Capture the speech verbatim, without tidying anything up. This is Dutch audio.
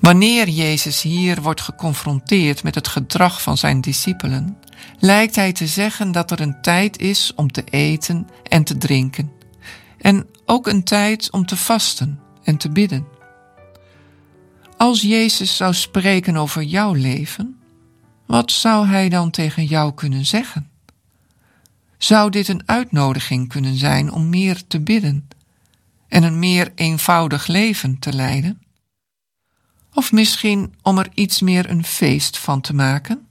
Wanneer Jezus hier wordt geconfronteerd met het gedrag van zijn discipelen, lijkt hij te zeggen dat er een tijd is om te eten en te drinken, en ook een tijd om te vasten en te bidden. Als Jezus zou spreken over jouw leven, wat zou hij dan tegen jou kunnen zeggen? Zou dit een uitnodiging kunnen zijn om meer te bidden en een meer eenvoudig leven te leiden? Of misschien om er iets meer een feest van te maken?